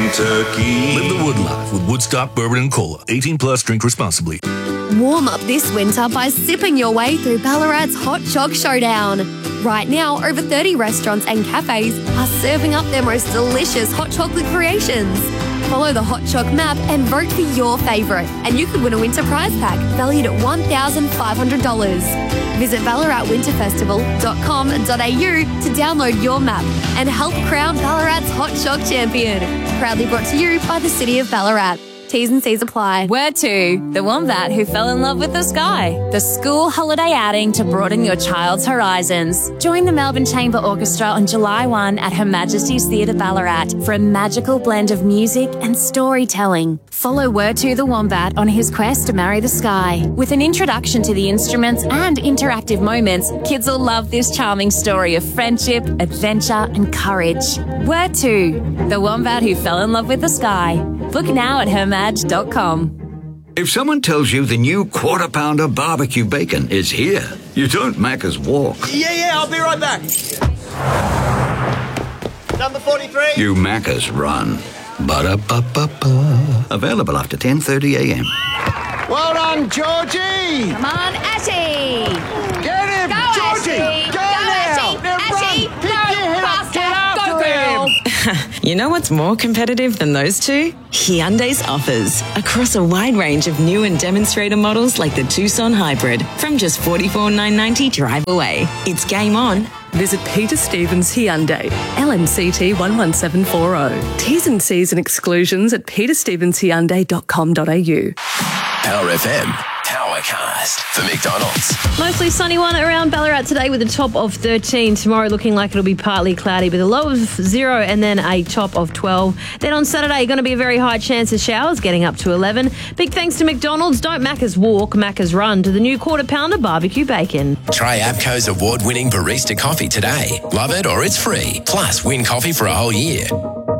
Kentucky. Live the wood life with Woodstock Bourbon and Cola. 18 plus, drink responsibly. Warm up this winter by sipping your way through Ballarat's Hot Choc Showdown. Right now, over 30 restaurants and cafes are serving up their most delicious hot chocolate creations. Follow the Hot Choc map and vote for your favourite, and you could win a winter prize pack valued at $1,500. Visit BallaratWinterFestival.com.au to download your map and help crown Ballarat's Hot Choc champion. Proudly brought to you by the City of Ballarat. T's and C's apply. Where to? The wombat who fell in love with the sky. The school holiday outing to broaden your child's horizons. Join the Melbourne Chamber Orchestra on July 1 at Her Majesty's Theatre Ballarat for a magical blend of music and storytelling. Follow Where to the Wombat on his quest to marry the sky. With an introduction to the instruments and interactive moments, kids will love this charming story of friendship, adventure and courage. Where to? The wombat who fell in love with the sky. Book now at hermag.com. If someone tells you the new Quarter Pounder barbecue bacon is here, you don't Macca's walk. Yeah, I'll be right back. Number 43. You Macca's run. Ba-da-ba-ba-ba. Available after 10:30 a.m. Well done, Georgie. Come on, Ashy! Get him, Go, Georgie. Ashy! Go now. Ashy! Now Ashy! run. Pick your head up. Get after him. You know what's more competitive than those two? Hyundai's offers. Across a wide range of new and demonstrator models like the Tucson Hybrid from just $44,990 drive away. It's game on. Visit Peter Stevens Hyundai, LMCT 11740. T's and C's and exclusions at peterstevenshyundai.com.au. Power FM. Powercast for McDonald's. Mostly sunny one around Ballarat today with a top of 13. Tomorrow looking like it'll be partly cloudy with a low of 0 and then a top of 12. Then on Saturday, going to be a very high chance of showers getting up to 11. Big thanks to McDonald's. Don't Macca's walk, Macca's run to the new Quarter Pounder barbecue bacon. Try Abco's award-winning barista coffee today. Love it or it's free. Plus, win coffee for a whole year.